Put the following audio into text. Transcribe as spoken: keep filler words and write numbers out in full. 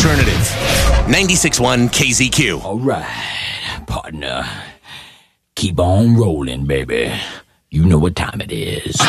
alternative. ninety-six point one K Z Q. All right, partner. Keep on rolling, baby. You know what time it is.